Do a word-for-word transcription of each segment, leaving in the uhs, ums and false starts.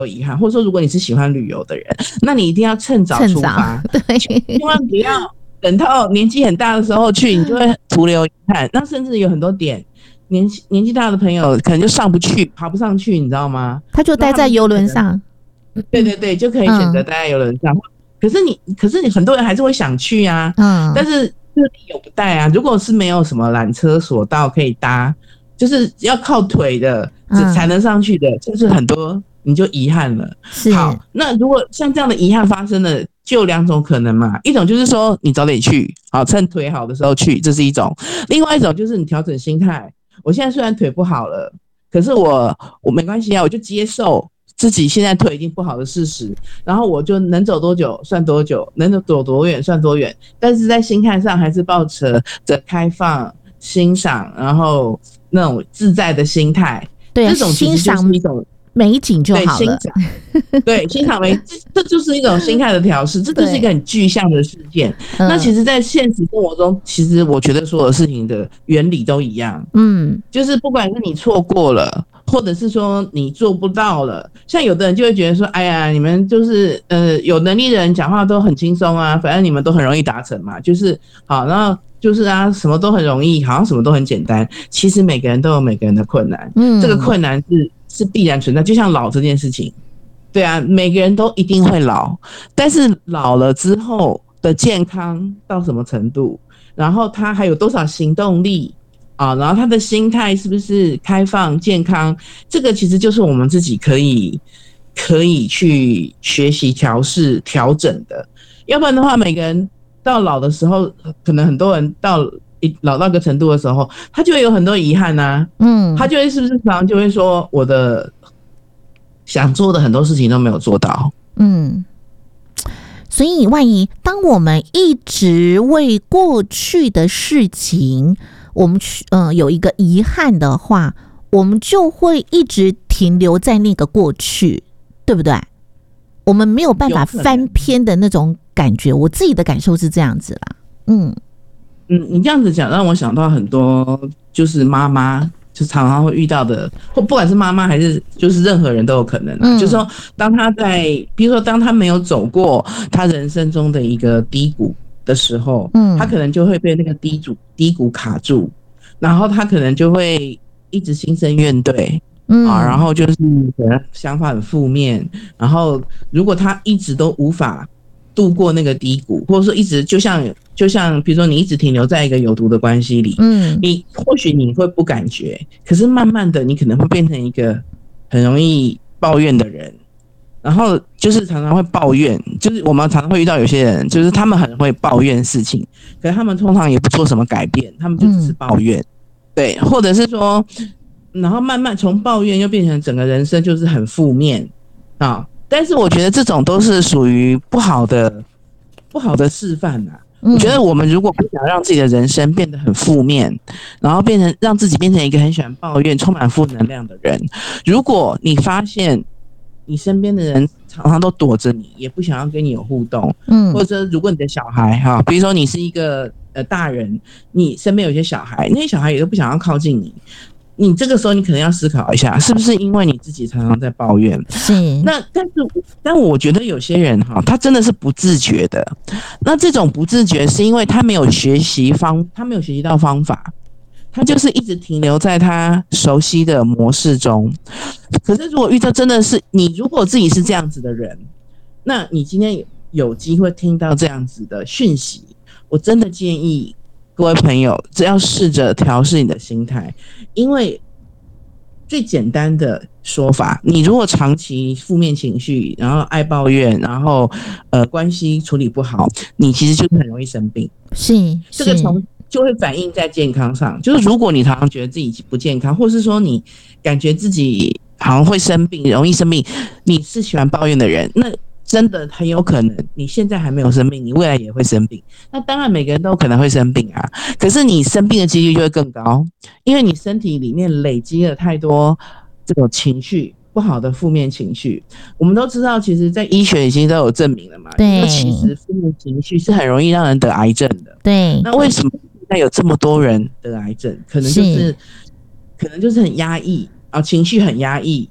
遗憾，或者说如果你是喜欢旅游的人，那你一定要趁早出发， 对， 千万不要等到年纪很大的时候去，你就会徒留遗憾。那甚至有很多点，年年纪大的朋友可能就上不去，爬不上去，你知道吗？ 他就待在邮轮上。 对对对，就可以选择待在邮轮上。嗯、可是你，可是你很多人还是会想去啊。嗯，但是这里有不带啊。如果是没有什么缆车索道可以搭，就是要靠腿的才能上去的，嗯、就是很多你就遗憾了。好，那如果像这样的遗憾发生了，就有两种可能嘛。一种就是说你早点去，好，趁腿好的时候去，这是一种；另外一种就是你调整心态。我现在虽然腿不好了，可是我我没关系啊，我就接受自己现在腿已经不好的事实，然后我就能走多久算多久，能走多远算多远，但是在心态上还是抱持着开放、欣赏，然后那种自在的心态。 对、啊， 这种其实就是一种美景就好了。 对，欣赏，对，欣赏美，这就是一种心态的调试，这就是一个很具象的事件。那其实，在现实生活中，其实我觉得所有事情的原理都一样。嗯，就是不管是你错过了，或者是说你做不到了，像有的人就会觉得说，哎呀，你们就是呃有能力的人讲话都很轻松啊，反正你们都很容易达成嘛，就是好，然后就是啊，什么都很容易，好像什么都很简单。其实每个人都有每个人的困难，嗯，这个困难是。是必然存在，就像老这件事情，对啊，每个人都一定会老，但是老了之后的健康到什么程度，然后他还有多少行动力啊，然后他的心态是不是开放健康，这个其实就是我们自己可以可以去学习调试调整的，要不然的话，每个人到老的时候，可能很多人到老到一个程度的时候，他就会有很多遗憾啊，嗯，他就会是不是常常就会说我的想做的很多事情都没有做到，嗯， 所以万一当我们一直为过去的事情，我们去呃有一个遗憾的话，我们就会一直停留在那个过去，对不对？我们没有办法翻篇的那种感觉，我自己的感受是这样子啦，嗯。 嗯，你这样子讲让我想到很多，就是妈妈就常常会遇到的，或不管是妈妈还是就是任何人都有可能、啊嗯、就是说当他在比如说当他没有走过他人生中的一个低谷的时候，嗯，他可能就会被那个低谷低谷卡住，然后他可能就会一直心生怨怼，嗯啊，然后就是可能想法很负面，然后如果他一直都无法度过那个低谷，或者说一直就像就像比如说你一直停留在一个有毒的关系里，嗯，你或许你会不感觉，可是慢慢的你可能会变成一个很容易抱怨的人，然后就是常常会抱怨，就是我们常常会遇到有些人，就是他们很会抱怨事情，可是他们通常也不做什么改变，他们就只是抱怨，嗯、对，或者是说，然后慢慢从抱怨又变成整个人生就是很负面啊。但是我觉得这种都是属于不好的不好的示范啊。我觉得我们如果不想让自己的人生变得很负面，然后变成让自己变成一个很喜欢抱怨、充满负能量的人，如果你发现你身边的人常常都躲着你，也不想要跟你有互动，嗯，或者如果你的小孩哈，比如说你是一个呃大人，你身边有些小孩，那些小孩也都不想要靠近你。你这个时候你可能要思考一下，是不是因为你自己常常在抱怨？ 是。 那但是但我觉得有些人哈，他真的是不自觉的。那这种不自觉是因为他没有学习方，他没有学习到方法，他就是一直停留在他熟悉的模式中。可是如果遇到真的是你，如果自己是这样子的人，那你今天有机会听到这样子的讯息，我真的建议各位朋友，只要试着调试你的心态，因为最简单的说法，你如果长期负面情绪，然后爱抱怨，然后呃关系处理不好，你其实就很容易生病。 是， 这个从就会反映在健康上，就是如果你常常觉得自己不健康，或是说你感觉自己好像会生病，容易生病，你是喜欢抱怨的人，那真的很有可能你现在还没有生病，你未来也会生病。那当然每个人都可能会生病啊，可是你生病的几率就会更高，因为你身体里面累积了太多这种情绪，不好的负面情绪。我们都知道其实在医学已经都有证明了嘛， 对， 其实负面情绪是很容易让人得癌症的。 对， 那为什么现在有这么多人得癌症？可能就是可能就是很压抑啊，情绪很压抑，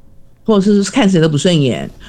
或者是看谁都不顺眼，